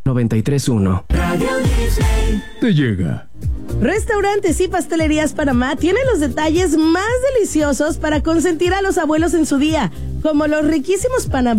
93.1. Te llega. Restaurantes y Pastelerías Panamá tienen los detalles más deliciosos para consentir a los abuelos en su día, como los riquísimos panaderos